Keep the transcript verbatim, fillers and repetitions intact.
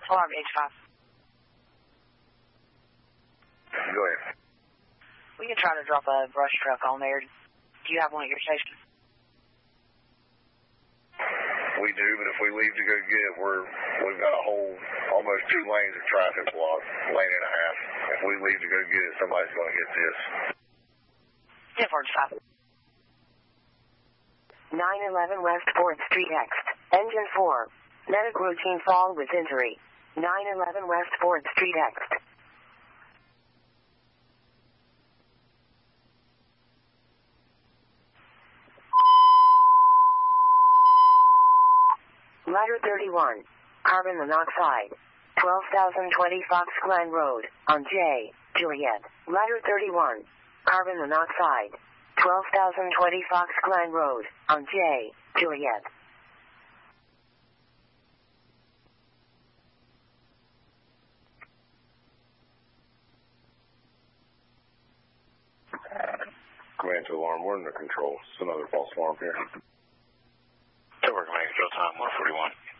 Alarm H five. Go ahead. We can try to drop a brush truck on there. Do you have one at your station? We do, but if we leave to go get it, we're, we've got a whole, almost two lanes of traffic blocked, lane and a half. If we leave to go get it, somebody's going to hit this. ten forty-five. nine eleven West fourth Street X. Engine four. Medic routine fall with injury. nine eleven West fourth Street X. Ladder thirty-one. Carbon monoxide. twelve thousand twenty Fox Glen Road, on J, Juliet. Ladder thirty-one. Carbon monoxide. twelve thousand twenty Fox Glen Road, on J, Juliet. Command to alarm, we're under control. It's another false alarm here. Tower Command Control, time one forty-one.